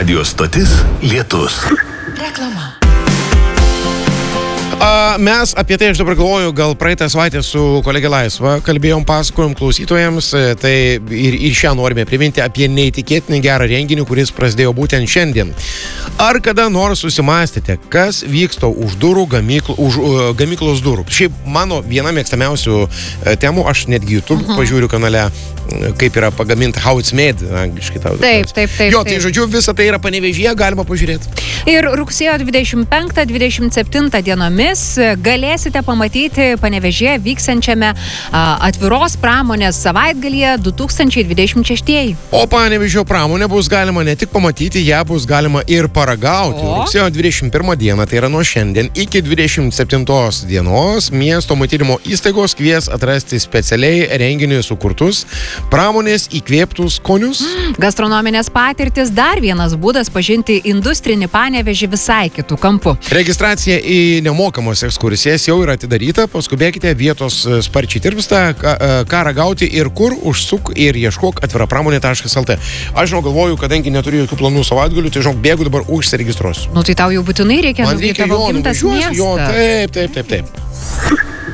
Radio stotis Lietus. Reklama. Mes apie tai, aš dabar galvoju, gal praeitą savaitę su kolegė Laisva kalbėjom, pasakojom klausytojams, tai ir šią norime priminti apie neįtikėtinį gerą renginį, kuris prasidėjo būtent šiandien. Ar kada nors susimastėte, kas vyksta už gamyklos durų? Šiaip mano viena mėgstamiausių temų, aš netgi YouTube pažiūriu kanale, kaip yra pagaminta How It's Made, angliškai tau. Taip. Jo, tai žodžiu, visa tai yra Panevėžyje, galima pažiūrėti. Ir rugsėjo 25-27 dienomis galėsite pamatyti Panevėžyje vyksiančiame atviros pramonės savaitgalyje 2026. O Panevėžio pramonę bus galima ne tik pamatyti, ją bus galima ir paragauti. Rugsėjo 21 dieną, tai yra nuo šiandien iki 27 dienos, miesto maitinimo įstaigos kvies atrasti specialiai renginiui sukurtus pramonės įkvėptus skonius. Gastronominės patirtis - dar vienas būdas pažinti industrinį Panevėžį visai kitų kampų. Registracija į nemokamos ekskursijas jau yra atidaryta, paskubėkite, vietos sparčiai tirpsta, ką ragauti ir kur užsuk ir ieškok atvirapramonė.lt. Aš galvoju, kadangi neturiu jokių planų savaitgalių, tai bėgu dabar užsiregistruosiu. Nu tai tau jau būtinai reikia Man nuvykti reikia tavo gimtas miestą. taip.